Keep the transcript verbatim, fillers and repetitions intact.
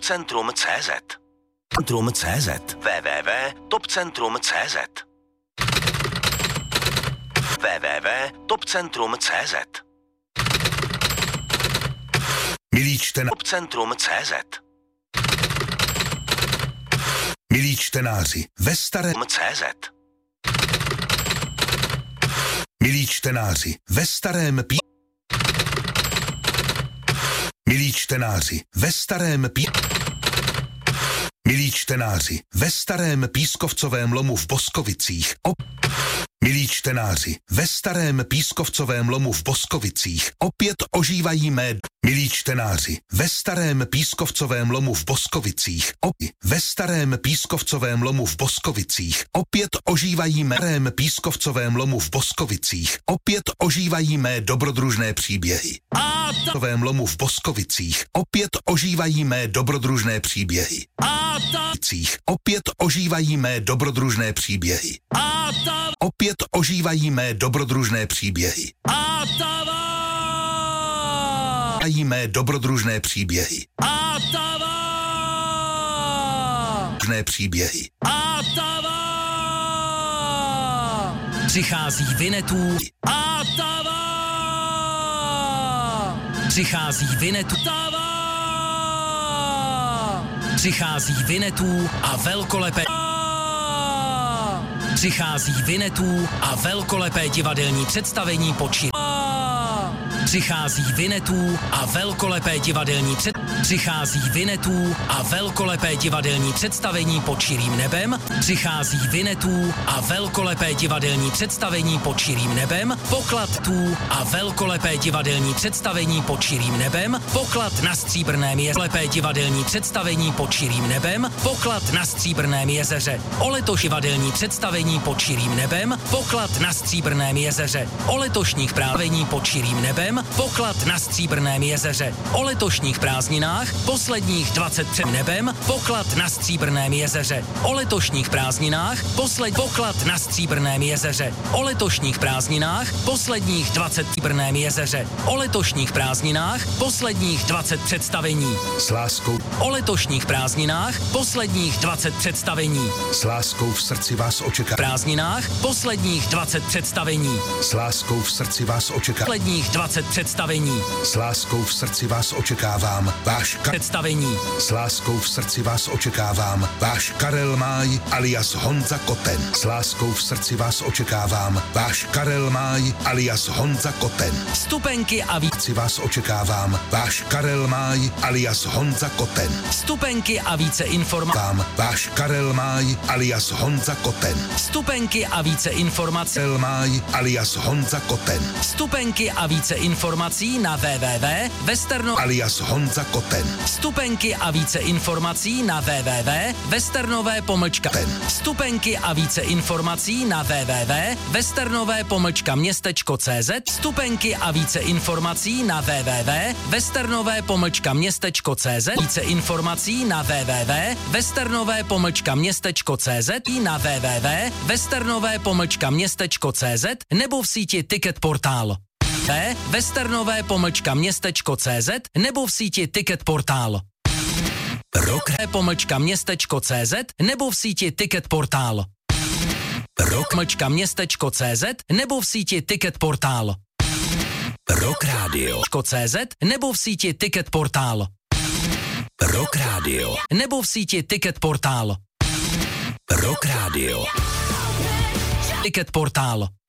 Topcentrum tečka cé zet. Centrum tečka cé zet. w w w tečka topcentrum tečka cé zet. w w w tečka topcentrum tečka cé zet. Milí čtenáři. Topcentrum tečka cé zet. Milí čtenáři, ve starém cé zet. Milí čtenáři, ve starém pí... Milí čtenáři, ve starém pí... Milí čtenáři, ve starém pískovcovém lomu v Boskovicích. Op... Milí čtenáři, ve starém pískovcovém lomu v Boskovicích opět ožívají mé... Milí čtenáři, ve starém pískovcovém lomu v Boskovicích opět... Ve starém pískovcovém lomu v Boskovicích opět ožívají mé... starém pískovcovém lomu v Boskovicích opět ožívají mé dobrodružné příběhy. A ta... V lomu v Boskovicích opět ožívají mé dobrodružné příběhy. A ta... Opět ožívají mé dobrodružné příběhy. A ta... Opět ožívají mé dobrodružné příběhy. A ta... Ožívají mé dobrodružné příběhy. A ta... Dobrodružné příběhy. A ta... Přichází Vinetů. A ta... Přichází Vinetů. Přichází Vinetů a velkolepé. Přichází Vinetů a velkolepé divadelní představení počí. Přichází Vinetů a velkolepé divadelní před... Přichází Vinetů a velkolepé divadelní představení pod širým nebem. Přichází Vinetů a velkolepé divadelní představení pod širým nebem. Poklad tů a velkolepé divadelní představení pod širým nebem. Poklad na Stříbrném jezeře. Lepé divadelní představení pod širým nebem. Poklad na Stříbrném jezeře. O letoš divadelní představení pod širým nebem. Poklad na Stříbrném jezeře. O letošních právení pod širým nebem. Poklad na Stříbrném jezeře. O letošních prázdninách posledních dvacet před nebem. Poklad na Stříbrném jezeře. O letošních prázdninách posled poklad na Stříbrném jezeře. O letošních prázdninách posledních dvacet Stříbrném jezeře. O letošních prázdninách posledních dvacet představení. S láskou. O letošních prázdninách posledních dvacet představení. S láskou v srdci vás očekávám. Prázdninách posledních dvacet představení. S láskou v srdci vás očekávám. Posledních dvacet představení. S láskou v srdci vás očekávám. Váš ka- Představení. S láskou v srdci vás očekávám. Váš Karel Máj alias Honza Koten. S láskou v srdci vás očekávám. Váš Karel Máj alias Honza Koten. Vstupenky a více. Srdci vás očekávám. Váš Karel Máj alias Honza Koten. Vstupenky a více informací. Váš Karel Máj alias Honza Koten. Vstupenky a více informací. Karel Máj alias Honza Koten. Vstupenky a více informací na w w w tečka westerno alias Honza Koten. Vstupenky a více informací na w w w tečka westernové pomlčka. Vstupenky a více informací na w w w tečka westernové pomlčka městečko cz. Vstupenky a více informací na w w w tečka westernové pomlčka městečko cz. Více informací na w w w tečka westernové pomlčka městečko cz i na w w w tečka westernové pomlčka městečko cz nebo v síti Ticket Portál. westernové pomlčka městečko cz nebo v síti Ticket Portál. Rock pomlčka městečko cz nebo v síti Ticket Portál. Rock pomlčka městečko cz nebo v síti Ticket Portál. Rock Radio. .cz nebo v síti Ticket Portál. Rock Radio. Nebo v síti Ticket Portál. Rock Radio. Ticket Portál.